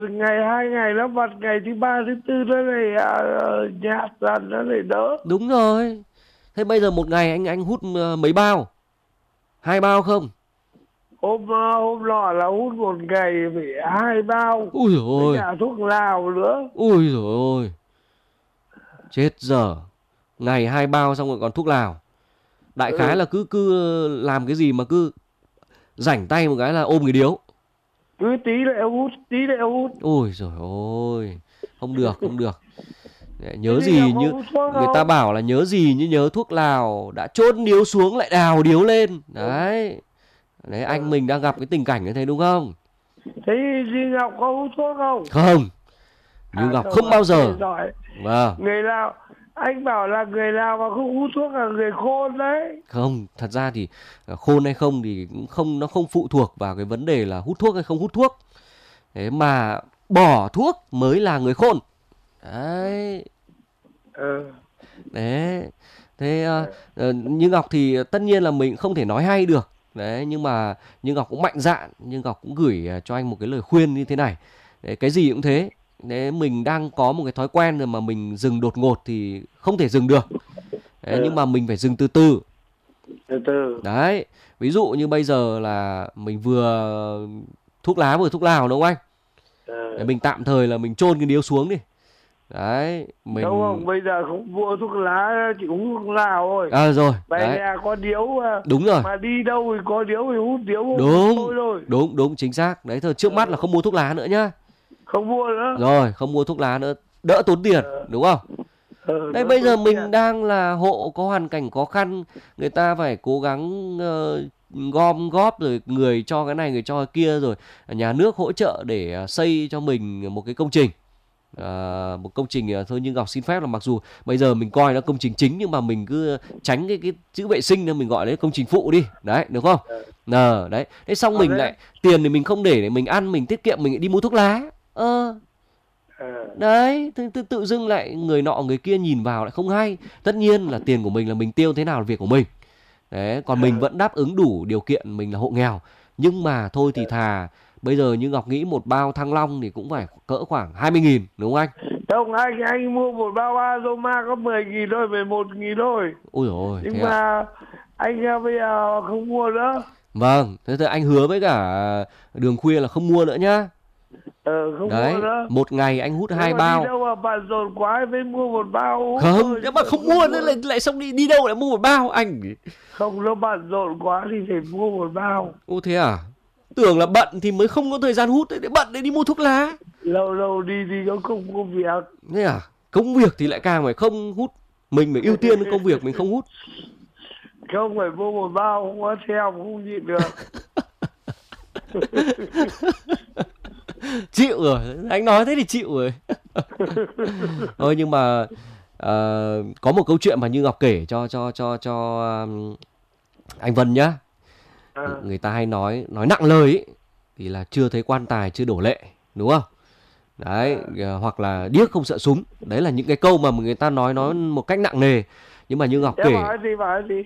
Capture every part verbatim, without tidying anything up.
ngày hai ngày nó bật, ngày thứ ba thứ tư nó lại à, nhạt dần, nó lại đỡ. Đúng rồi. Thế bây giờ một ngày anh anh hút ờ, mấy bao? Hai bao không? Hôm hôm nọ là hút một ngày phải hai bao. Ui dồi với ôi. cả thuốc lào nữa. Ui dồi ôi. Chết giờ. Ngày hai bao xong rồi còn thuốc lào. Đại khái Ừ. là cứ cứ làm cái gì mà cứ rảnh tay một cái là ôm cái điếu. Cứ tí lại hút, tí lại hút. Ôi dồi ôi. Không được, không được. Nhớ Thế thì gì có như hút thuốc người ta không? bảo là nhớ gì như nhớ thuốc lào, đã chốt điếu xuống lại đào điếu lên. Đấy. Đấy, anh mình đang gặp cái tình cảnh như thế đúng không? Thế Duy Ngọc có hút thuốc không? Không. Như À, Ngọc không không ạ. bao Thế giờ. giỏi. Vâng. Người nào anh bảo là người nào mà không hút thuốc là người khôn đấy. Không, thật ra thì khôn hay không thì cũng không, nó không phụ thuộc vào cái vấn đề là hút thuốc hay không hút thuốc. Thế mà bỏ thuốc mới là người khôn. Đấy. Ừ. Đấy. Thế uh, Như Ngọc thì tất nhiên là mình không thể nói hay được. Đấy, nhưng mà Như Ngọc cũng mạnh dạn, Như Ngọc cũng gửi cho anh một cái lời khuyên như thế này. Đấy, cái gì cũng thế. Đấy, mình đang có một cái thói quen rồi mà mình dừng đột ngột thì không thể dừng được. Đấy, Ừ. nhưng mà mình phải dừng từ từ. Từ từ. Đấy, ví dụ như bây giờ là mình vừa thuốc lá vừa thuốc lào đúng không anh? Ừ. Đấy, mình tạm thời là mình chôn cái điếu xuống đi. Đấy, mình... Đúng không? Bây giờ không mua thuốc lá, chỉ uống thuốc lào thôi. À rồi, Về đấy. nhà có điếu mà. Đúng rồi. Mà đi đâu thì có điếu thì hút điếu không Đúng, thôi thôi. đúng, đúng, chính xác. Đấy, thôi trước mắt là không mua thuốc lá nữa nhá. Không mua nữa. Rồi, không mua thuốc lá nữa, đỡ tốn tiền, đúng không? Ừ, Đây bây giờ mình tiền. Đang là hộ có hoàn cảnh khó khăn, người ta phải cố gắng uh, gom góp rồi người cho cái này người cho cái kia, rồi nhà nước hỗ trợ để xây cho mình một cái công trình. À, một công trình thôi, nhưng Ngọc xin phép là mặc dù bây giờ mình coi nó công trình chính nhưng mà mình cứ tránh cái cái chữ vệ sinh nên mình gọi đấy công trình phụ đi, đấy được không? Ờ, đấy. Thế xong mình lại tiền thì mình không để để mình ăn, mình tiết kiệm, mình lại đi mua thuốc lá. Ơ đấy, tự, tự, tự dưng lại người nọ người kia nhìn vào lại không hay. Tất nhiên là tiền của mình là mình tiêu thế nào là việc của mình. Đấy, còn mình vẫn đáp ứng đủ điều kiện, mình là hộ nghèo. Nhưng mà thôi thì thà bây giờ như Ngọc nghĩ một bao Thăng Long thì cũng phải cỡ khoảng hai mươi nghìn đúng không anh? Không, anh anh mua một bao Aroma có mười nghìn thôi, mười một nghìn thôi. Ôi dồi ôi. Nhưng mà à? Anh bây giờ không mua nữa. Vâng, thế thì anh hứa với cả Đường Khuya là không mua nữa nhá. Ờ, không đấy, mua nữa. Một ngày anh hút hai mà bao. Đi đâu mà bận rộn quá mới mua một bao. Không, nếu mà không mua nữa lại, lại xong đi đi đâu lại mua một bao anh? Không, nó bận rộn quá thì phải mua một bao. Ô thế à? Tưởng là bận thì mới không có thời gian hút, để bận để đi mua thuốc lá. Lâu lâu đi thì có không công việc. Thế à? Công việc thì lại càng phải không hút. Mình phải ưu tiên công việc, mình không hút. Không phải mua một bao, không có theo, không nhịn được. Chịu rồi, anh nói thế thì chịu rồi. Thôi nhưng mà uh, có một câu chuyện mà Như Ngọc kể cho cho cho cho um, anh Vân nhá. À. Người ta hay nói nói nặng lời ấy, thì là chưa thấy quan tài chưa đổ lệ, đúng không? Đấy, à. Hoặc là điếc không sợ súng. Đấy là những cái câu mà người ta nói nói một cách nặng nề. Nhưng mà Như Ngọc kể. Bảo gì, bảo gì?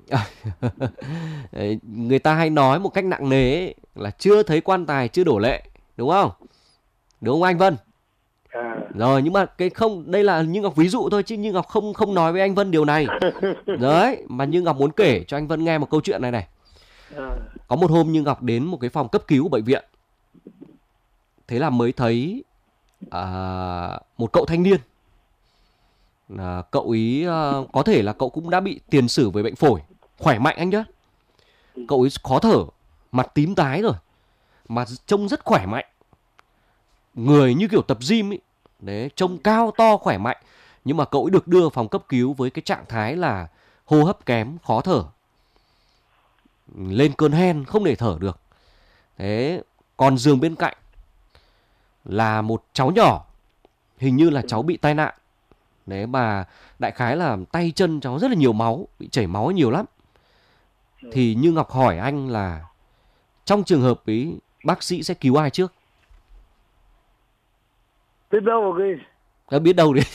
Người ta hay nói một cách nặng nề ấy, là chưa thấy quan tài chưa đổ lệ, đúng không? Đúng không anh Vân? À. Rồi, nhưng mà cái không, đây là Như Ngọc ví dụ thôi chứ Như Ngọc không không nói với anh Vân điều này. Đấy, mà Như Ngọc muốn kể cho anh Vân nghe một câu chuyện này này. À. Có một hôm Như Ngọc đến một cái phòng cấp cứu của bệnh viện. Thế là mới thấy à, một cậu thanh niên. À, cậu ý à, có thể là cậu cũng đã bị tiền sử với bệnh phổi, khỏe mạnh anh nhá. Cậu ấy khó thở, mặt tím tái rồi, mà trông rất khỏe mạnh. Người như kiểu tập gym ấy. Đấy, trông cao to khỏe mạnh. Nhưng mà cậu ấy được đưa vào phòng cấp cứu với cái trạng thái là hô hấp kém, khó thở, lên cơn hen, không thể thở được. Thế còn giường bên cạnh là một cháu nhỏ, hình như là cháu bị tai nạn. Đấy, mà đại khái là tay chân cháu rất là nhiều máu, bị chảy máu nhiều lắm. Thì Như Ngọc hỏi anh là trong trường hợp ấy bác sĩ sẽ cứu ai trước? Biết đâu rồi à, Biết đâu đi.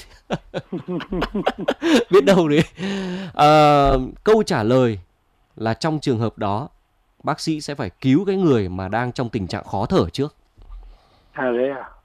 Biết đâu đi. à, Câu trả lời là trong trường hợp đó bác sĩ sẽ phải cứu cái người mà đang trong tình trạng khó thở trước. À đấy à?